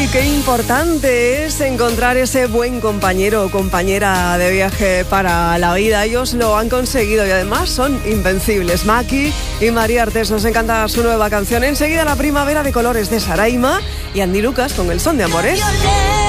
qué importante es encontrar ese buen compañero o compañera de viaje para la vida. Ellos lo han conseguido y además son invencibles. Maki y María Artés, nos encanta su nueva canción. Enseguida la primavera de colores de Saraima y Andy Lucas con El Son de Amores.